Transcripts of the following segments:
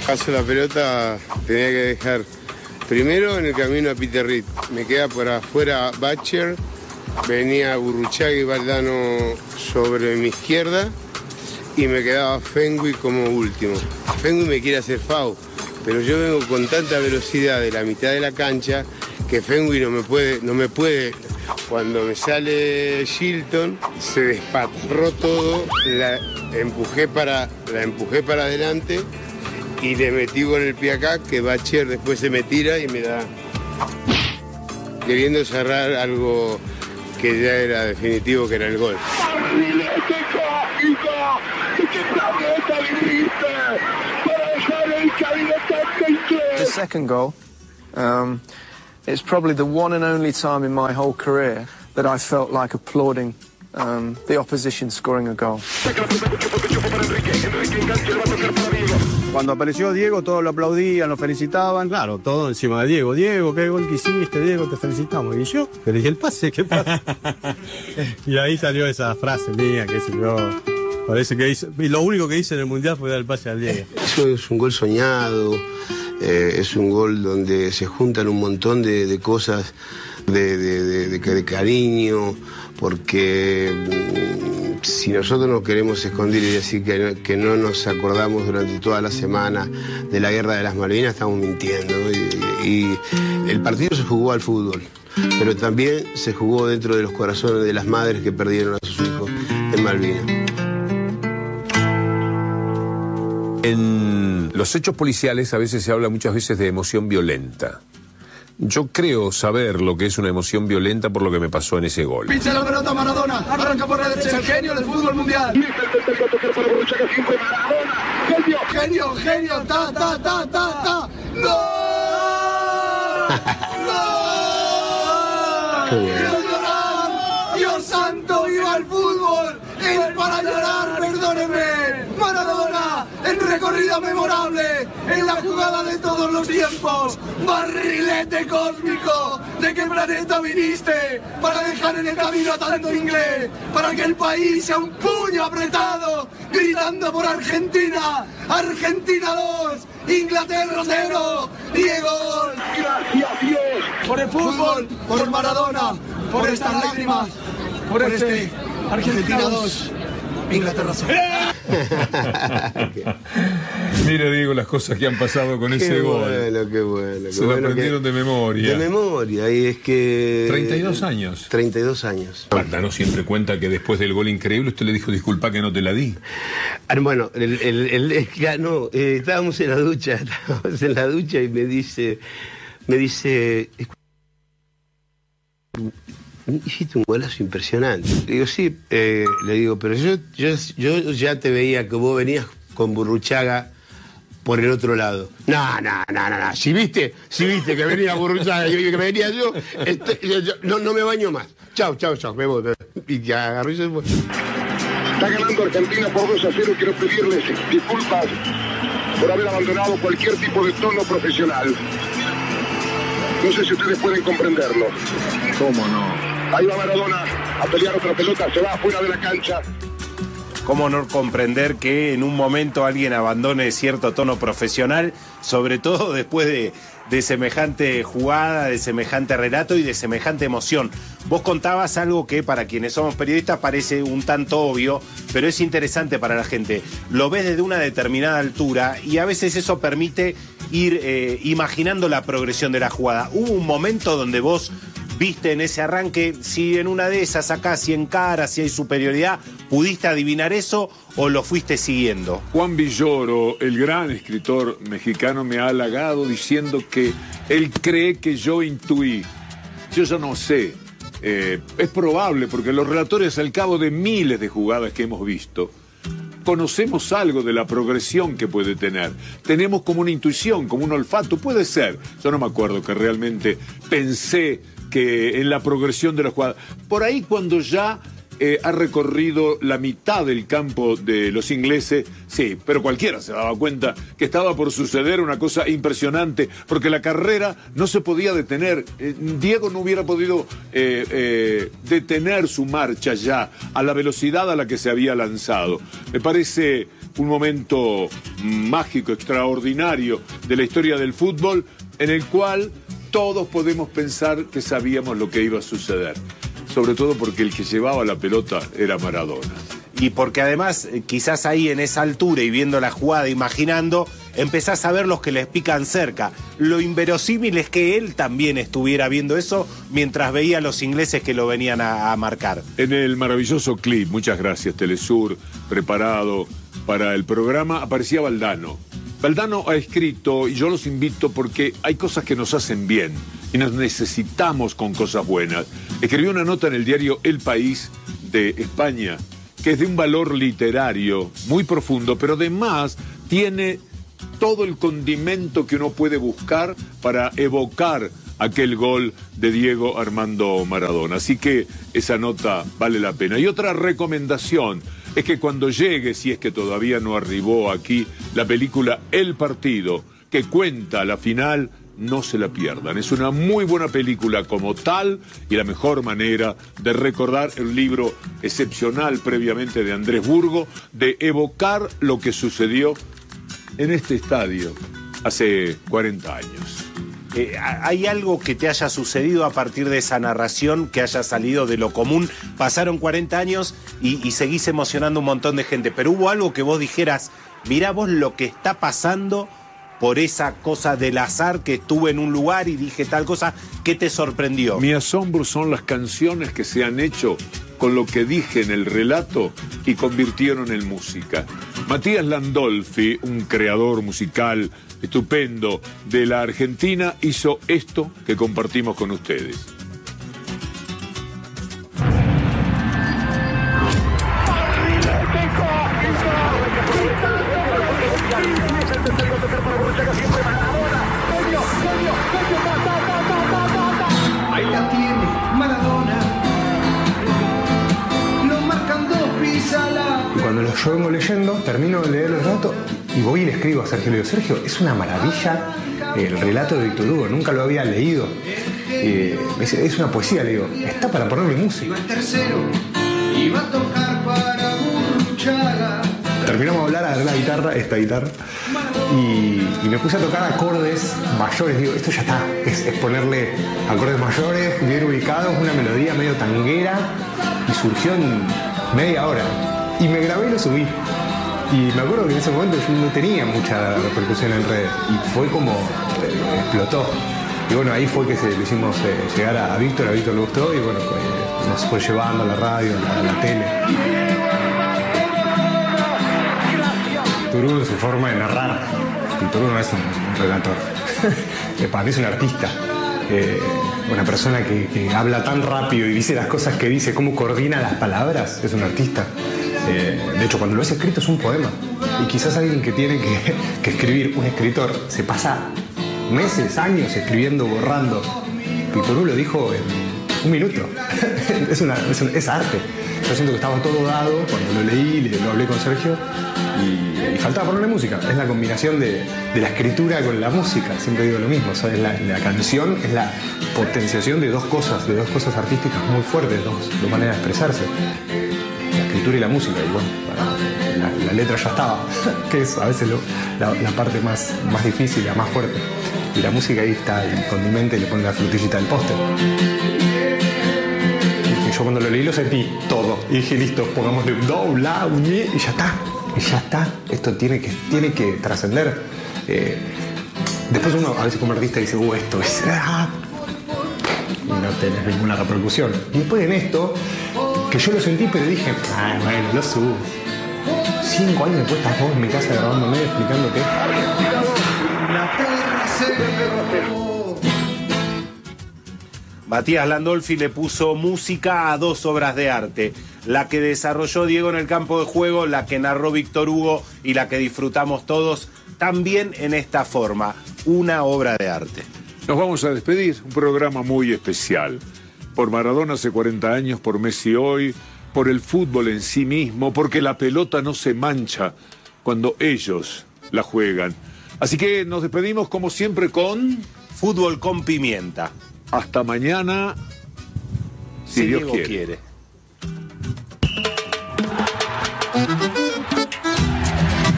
Paso la pelota, tenía que dejar primero en el camino a Peter Reed. Me queda por afuera Batcher, venía Burruchaga y Valdano sobre mi izquierda y me quedaba Fenwick como último. Fenwick me quiere hacer foul, pero yo vengo con tanta velocidad de la mitad de la cancha que Fenwick no me puede. Cuando me sale Shilton, se despatarró todo, la empujé para adelante y le metí con el pie acá, que Batcher después se me tira y me da, queriendo cerrar algo que ya era definitivo, que era el gol. The second goal, it's probably the one and only time in my whole career that I felt like applauding the opposition scoring a goal. Cuando apareció Diego, todos lo aplaudían, lo felicitaban. Claro, todo encima de Diego. Diego, qué gol que hiciste, Diego, te felicitamos. Y yo, que dije el pase, ¿qué pasa? Y ahí salió esa frase mía, que se yo. Parece que hice, y lo único que hice en el Mundial fue dar el pase al Diego. Eso es un gol soñado, es un gol donde se juntan un montón de cosas de cariño, porque si nosotros nos queremos esconder y decir que no nos acordamos durante toda la semana de la Guerra de las Malvinas, estamos mintiendo. Y el partido se jugó al fútbol, pero también se jugó dentro de los corazones de las madres que perdieron a sus hijos en Malvinas. En los hechos policiales a veces se habla muchas veces de emoción violenta. Yo creo saber lo que es una emoción violenta por lo que me pasó en ese gol. Pincha la pelota Maradona, arranca por la derecha el genio del fútbol mundial. Genio, ta. ¡No! Dios santo, viva el fútbol. Es para llorar, perdónenme. Maradona, en recorrido memorable, en la jugada de todos los tiempos. Barrilete cósmico. ¿De qué planeta viniste? Para dejar en el camino a tanto inglés, para que el país sea un puño apretado, gritando por Argentina. Argentina 2, Inglaterra 0, Diego gol. Gracias Dios. Por el fútbol, por Maradona, por estas lágrimas, por este Argentina 2, Inglaterra 0. Mira, Diego, las cosas que han pasado con ese gol. Qué bueno. Se lo aprendieron de memoria. De memoria, y es que... 32 años. 32 años. Valdano siempre cuenta que después del gol increíble usted le dijo, disculpa que no te la di. Bueno, estábamos en la ducha y me dice, hiciste un golazo impresionante. Le digo, sí, le digo, pero yo ya te veía que vos venías con Burruchaga por el otro lado. No. Si viste que venía Burruchaga y que venía yo, no me baño más. Chao, me voy. Y ya agarró y se fue. Está ganando Argentina por 2-0. Quiero pedirles disculpas por haber abandonado cualquier tipo de tono profesional. No sé si ustedes pueden comprenderlo. ¿Cómo no? Ahí va Maradona a pelear otra pelota, se va afuera de la cancha. ¿Cómo no comprender que en un momento alguien abandone cierto tono profesional, sobre todo después de semejante jugada, de semejante relato y de semejante emoción? Vos contabas algo que para quienes somos periodistas parece un tanto obvio, pero es interesante para la gente. Lo ves desde una determinada altura y a veces eso permite ir imaginando la progresión de la jugada. ¿Hubo un momento donde vos viste en ese arranque, si en una de esas acá, si encara, si hay superioridad, pudiste adivinar eso o lo fuiste siguiendo? Juan Villoro, el gran escritor mexicano, me ha halagado diciendo que él cree que yo intuí. Yo ya no sé. Es probable, porque los relatores, al cabo de miles de jugadas que hemos visto, conocemos algo de la progresión que puede tener. Tenemos como una intuición, como un olfato. Puede ser. Yo no me acuerdo que realmente pensé que en la progresión de la jugada. Por ahí cuando ya ha recorrido la mitad del campo de los ingleses, sí, pero cualquiera se daba cuenta que estaba por suceder una cosa impresionante, porque la carrera no se podía detener. Diego no hubiera podido detener su marcha ya a la velocidad a la que se había lanzado. Me parece un momento mágico, extraordinario de la historia del fútbol, en el cual todos podemos pensar que sabíamos lo que iba a suceder. Sobre todo porque el que llevaba la pelota era Maradona. Y porque además, quizás ahí en esa altura y viendo la jugada, imaginando, empezás a ver los que les pican cerca. Lo inverosímil es que él también estuviera viendo eso mientras veía a los ingleses que lo venían a marcar. En el maravilloso clip, muchas gracias Telesur, preparado para el programa, aparecía Valdano. Valdano ha escrito, y yo los invito porque hay cosas que nos hacen bien y nos necesitamos con cosas buenas. Escribió una nota en el diario El País de España, que es de un valor literario muy profundo, pero además tiene todo el condimento que uno puede buscar para evocar aquel gol de Diego Armando Maradona. Así que esa nota vale la pena. Y otra recomendación es que cuando llegue, si es que todavía no arribó aquí, la película El Partido, que cuenta la final, no se la pierdan. Es una muy buena película como tal y la mejor manera de recordar el libro excepcional previamente de Andrés Burgo, de evocar lo que sucedió en este estadio hace 40 años. ¿Hay algo que te haya sucedido a partir de esa narración que haya salido de lo común? Pasaron 40 años y seguís emocionando un montón de gente, pero hubo algo que vos dijeras, mirá vos lo que está pasando por esa cosa del azar que estuve en un lugar y dije tal cosa, ¿qué te sorprendió? Mi asombro son las canciones que se han hecho con lo que dije en el relato y convirtieron en música. Matías Landolfi, un creador musical estupendo de la Argentina, hizo esto que compartimos con ustedes. Ahí la tiene Maradona, lo marcan dos, písala. Y cuando yo vengo leyendo, termino de leer el relato y voy y le escribo a Sergio. Le digo, Sergio, es una maravilla el relato de Víctor Hugo, nunca lo había leído. Es una poesía, le digo, está para ponerle música. El tercero iba a tocar para Burruchaga. Terminamos de hablar, agarré la guitarra, esta guitarra, y me puse a tocar acordes mayores. Digo, esto ya está, es ponerle acordes mayores, bien ubicados, una melodía medio tanguera, y surgió en media hora. Y me grabé y lo subí. Y me acuerdo que en ese momento yo no tenía mucha repercusión en redes, y fue como explotó. Y bueno, ahí fue que le hicimos llegar a Víctor le gustó, y bueno, nos fue llevando a la radio, a la tele. Turú en su forma de narrar. Turú no es un relator. Para mí es un artista. Una persona que habla tan rápido y dice las cosas que dice, cómo coordina las palabras, es un artista. De hecho, cuando lo has escrito es un poema. Y quizás alguien que tiene que escribir, un escritor, se pasa meses, años escribiendo, borrando. Víctor Hugo lo dijo en un minuto. Es arte. Yo siento que estaba todo dado cuando lo leí, lo hablé con Sergio, y faltaba ponerle música. Es la combinación de la escritura con la música. Siempre digo lo mismo, ¿sabes? La canción es la potenciación de dos cosas artísticas muy fuertes, dos maneras de expresarse. La escritura y la música, y bueno, la letra ya estaba, que es a veces la parte más difícil, la más fuerte. Y la música ahí está, el condimento, y le pone la frutillita del postre. Yo cuando lo leí lo sentí todo. Y dije, listo, pongámosle un do, un la, un mi, y ya está. Y ya está. Esto tiene que trascender. Después uno a veces como artista dice, esto es... y no tenés ninguna repercusión. Y después en esto, que yo lo sentí, pero dije, bueno, lo subo. 5 años después estás vos en mi casa grabándome, explicándote. Matías Landolfi le puso música a 2 obras de arte. La que desarrolló Diego en el campo de juego, la que narró Víctor Hugo y la que disfrutamos todos también en esta forma. Una obra de arte. Nos vamos a despedir. Un programa muy especial. Por Maradona hace 40 años, por Messi hoy, por el fútbol en sí mismo, porque la pelota no se mancha cuando ellos la juegan. Así que nos despedimos como siempre con... Fútbol con pimienta. Hasta mañana, si Dios quiere.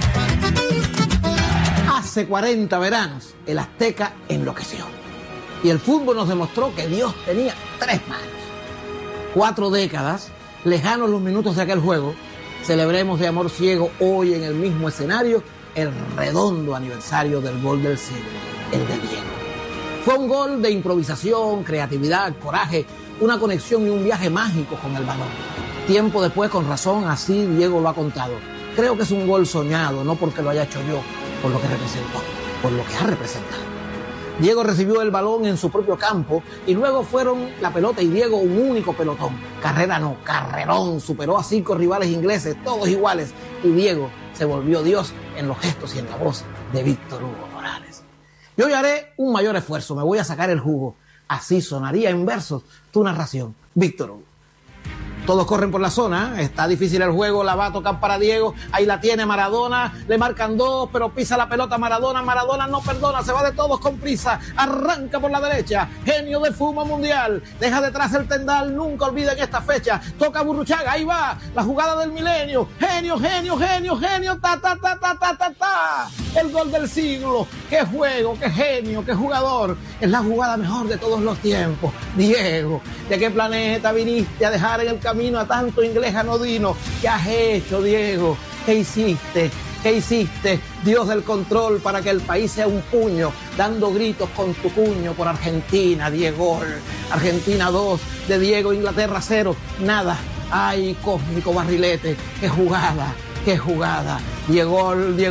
Hace 40 veranos, el Azteca enloqueció. Y el fútbol nos demostró que Dios tenía 3 manos. 4 décadas, lejanos los minutos de aquel juego, celebremos de amor ciego hoy en el mismo escenario el redondo aniversario del gol del siglo, el de Diego. Fue un gol de improvisación, creatividad, coraje, una conexión y un viaje mágico con el balón. Tiempo después, con razón, así Diego lo ha contado. Creo que es un gol soñado, no porque lo haya hecho yo, por lo que representó, por lo que ha representado. Diego recibió el balón en su propio campo y luego fueron la pelota y Diego un único pelotón. Carrera no, carrerón, superó a 5 rivales ingleses, todos iguales, y Diego se volvió Dios en los gestos y en la voz de Víctor Hugo Morales. Yo ya haré un mayor esfuerzo, me voy a sacar el jugo. Así sonaría en versos tu narración, Víctor Hugo. Todos corren por la zona, está difícil el juego, la va a tocar para Diego, ahí la tiene Maradona, le marcan 2, pero pisa la pelota Maradona, Maradona no perdona, se va de todos con prisa, arranca por la derecha, genio de fútbol mundial, deja detrás el tendal, nunca olviden esta fecha, toca Burruchaga, ahí va, la jugada del milenio, genio, genio, genio, genio, ta, ta, ta, ta, ta, ta, ta, el gol del siglo, qué juego, qué genio, qué jugador, es la jugada mejor de todos los tiempos, Diego, ¿de qué planeta viniste a dejar en el camino a tanto inglés anodino? ¿Qué has hecho, Diego? ¿Qué hiciste? ¿Qué hiciste? Dios del control para que el país sea un puño, dando gritos con tu puño por Argentina, Diego. Argentina 2, de Diego, Inglaterra 0, nada. Ay, cósmico barrilete, qué jugada, qué jugada. Diego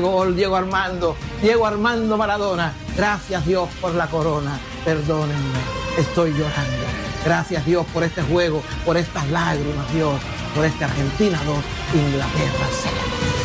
Armando Maradona. Gracias Dios por la corona, perdónenme, estoy llorando. Gracias Dios por este juego, por estas lágrimas, Dios, por este Argentina 2, Inglaterra 0.